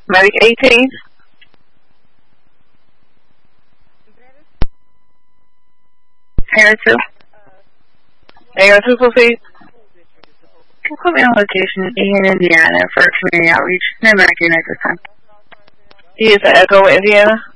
Medic 18. Air 2. Air 2, proceed. Put me on location in Indiana for community outreach. No American at this time. He is at Echo, Indiana.